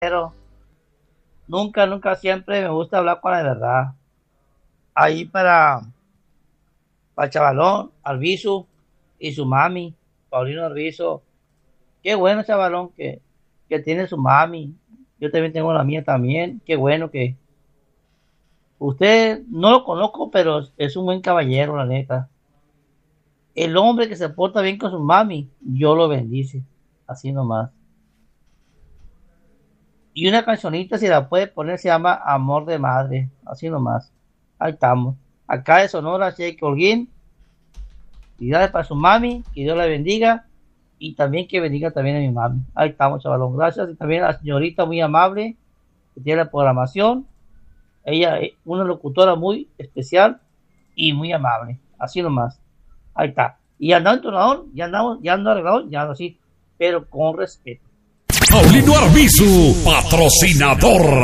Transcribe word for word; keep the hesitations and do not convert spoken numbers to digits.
Pero nunca, nunca, siempre me gusta hablar con la verdad. Ahí para, para el chavalón, Arbizu y su mami, Paulino Arbizu. Qué bueno, chavalón, que, que tiene su mami. Yo también tengo la mía también. Qué bueno que usted no lo conozco, pero es un buen caballero, la neta. El hombre que se porta bien con su mami, yo lo bendice. Así nomás. Y una cancionita, si la puede poner, se llama Amor de Madre. Así nomás. Ahí estamos. Acá de Sonora, Jake Holguín. Y dale para su mami, que Dios la bendiga. Y también que bendiga también a mi mami. Ahí estamos, chavalón. Gracias. Y también a la señorita muy amable, que tiene la programación. Ella es una locutora muy especial y muy amable. Así nomás. Ahí está. Y andando entrenador, ya andamos, ya ando arreglado, ya ando así. Pero con respeto. Paulino Arbizu, patrocinador.